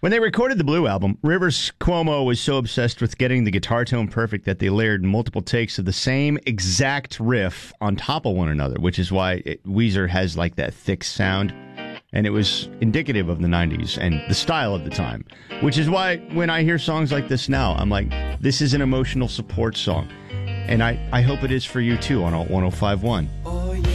When they recorded the Blue album, Rivers Cuomo was so obsessed with getting the guitar tone perfect that they layered multiple takes of the same exact riff on top of one another, which is why Weezer has like that thick sound. And it was indicative of the 90s and the style of the time, which is why when I hear songs like this now, I'm like, this is an emotional support song. And I hope it is for you too on 105.1.